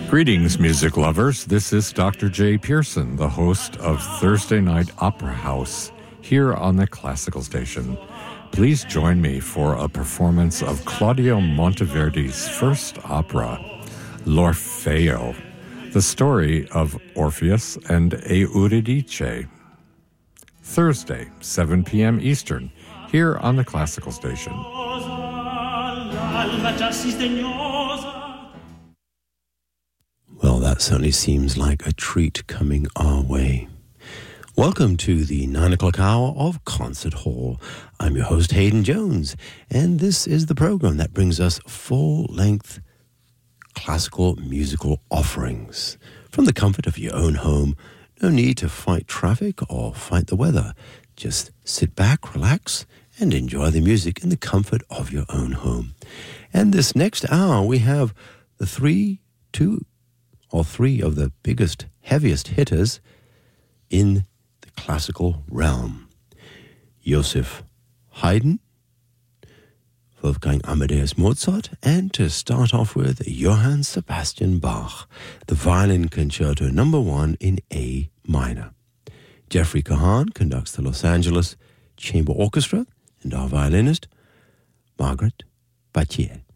Greetings, music lovers. This is Dr. J. Pearson, the host of Thursday Night Opera House, here on the Classical Station. Please join me for a performance of Claudio Monteverdi's first opera, L'Orfeo, the story of Orpheus and Eurydice. Thursday, 7 p.m. Eastern, here on the Classical Station. Well, that certainly seems like a treat coming our way. Welcome to the 9 o'clock hour of Concert Hall. I'm your host, Hayden Jones, and this is the program that brings us full-length classical musical offerings. From the comfort of your own home, no need to fight traffic or fight the weather. Just sit back, relax, and enjoy the music in the comfort of your own home. And this next hour, we have the three of the biggest, heaviest hitters in the classical realm. Joseph Haydn, Wolfgang Amadeus Mozart, and to start off with, Johann Sebastian Bach, the Violin Concerto No. 1 in A minor. Jeffrey Kahan conducts the Los Angeles Chamber Orchestra, and our violinist, Margaret Battier.